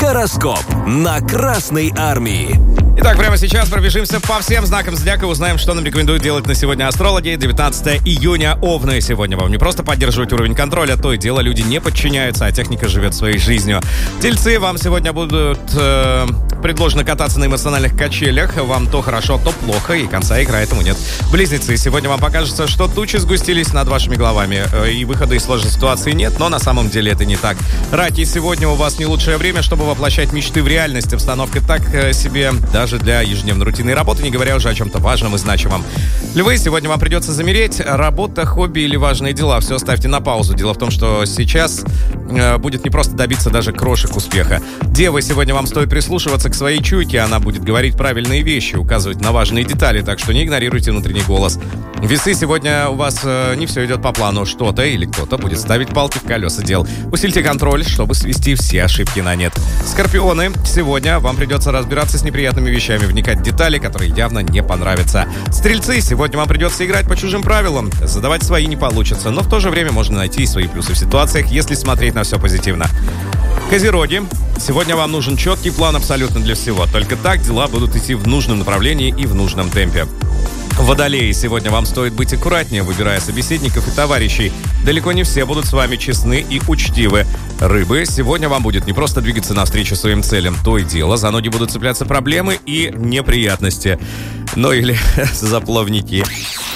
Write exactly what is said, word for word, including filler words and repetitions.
Гороскоп на Красной Армии. Итак, прямо сейчас пробежимся по всем знакам зодиака, узнаем, что нам рекомендуют делать на сегодня астрологи. девятнадцатое июня, Овны. Сегодня вам не просто поддерживать уровень контроля, то и дело люди не подчиняются, а техника живет своей жизнью. Тельцы, вам сегодня будут э, предложено кататься на эмоциональных качелях. Вам то хорошо, то плохо, и конца и края этому нет. Близнецы, сегодня вам покажется, что тучи сгустились над вашими головами, э, и выхода из сложной ситуации нет, но на самом деле это не так. Раки, сегодня у вас не лучшее время, чтобы воплощать мечты в реальность. Обстановка так э, себе, даже для ежедневной рутинной работы, не говоря уже о чем-то важном и значимом. Львы, сегодня вам придется замереть. Работа, хобби или важные дела, все ставьте на паузу. Дело в том, что сейчас э, будет непросто добиться даже крошек успеха. Девы, сегодня вам стоит прислушиваться к своей чуйке. Она будет говорить правильные вещи, указывать на важные детали, так что не игнорируйте внутренний голос. Весы, сегодня у вас э, не все идет по плану. Что-то или кто-то будет ставить палки в колеса дел. Усильте контроль, чтобы свести все ошибки на нет. Скорпионы, сегодня вам придется разбираться с неприятными вещами, вникать в детали, которые явно не понравятся. Стрельцы, сегодня вам придется играть по чужим правилам. Задавать свои не получится, но в то же время можно найти свои плюсы в ситуациях, если смотреть на все позитивно. Козероги, сегодня вам нужен четкий план абсолютно для всего. Только так дела будут идти в нужном направлении и в нужном темпе. Водолеи, сегодня вам стоит быть аккуратнее, выбирая собеседников и товарищей. Далеко не все будут с вами честны и учтивы. Рыбы, сегодня вам будет не просто двигаться навстречу своим целям. То и дело, за ноги будут цепляться проблемы и неприятности. Ну или заплавники.